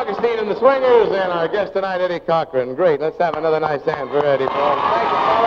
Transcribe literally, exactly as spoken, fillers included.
Augustine and the Swingers, and our guest tonight, Eddie Cochran. Great. Let's have another nice hand for Eddie, folks. Thank you, folks.